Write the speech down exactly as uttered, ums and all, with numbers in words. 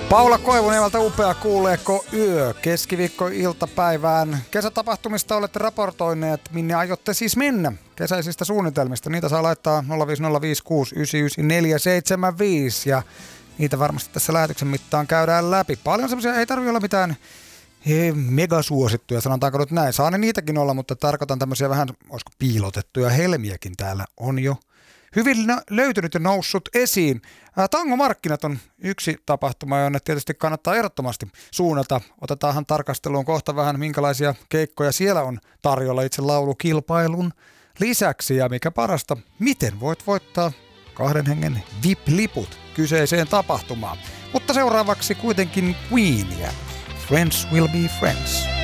Paula Koivuniemeltä upea Kuuleeko yö keskiviikko-iltapäivään. Kesätapahtumista olette raportoineet, minne aiotte siis mennä. Kesäisistä suunnitelmista. Niitä saa laittaa nolla viisi nolla viisi kuusi yhdeksän yhdeksän neljä seitsemän viisi ja niitä varmasti tässä lähetyksen mittaan käydään läpi. Paljon semmoisia, ei tarvitse olla mitään he, megasuosittuja, sanotaanko nyt näin. Saa ne niitäkin olla, mutta tarkoitan tämmöisiä vähän, olisiko piilotettuja helmiäkin täällä on jo hyvin löytynyt ja noussut esiin. Tangomarkkinat on yksi tapahtuma, jonne tietysti kannattaa ehdottomasti suunnata. Otetaanhan tarkasteluun kohta vähän, minkälaisia keikkoja siellä on tarjolla itse laulukilpailun lisäksi. Ja mikä parasta, miten voit voittaa kahden hengen V I P-liput kyseiseen tapahtumaan. Mutta seuraavaksi kuitenkin Queenia. Friends will be friends.